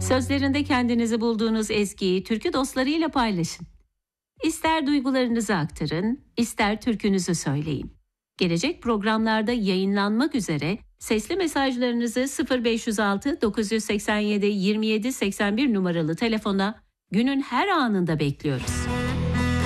Sözlerinde kendinizi bulduğunuz ezgiyi türkü dostlarıyla paylaşın. İster duygularınızı aktarın, ister türkünüzü söyleyin. Gelecek programlarda yayınlanmak üzere sesli mesajlarınızı 0506 987 27 81 numaralı telefona günün her anında bekliyoruz.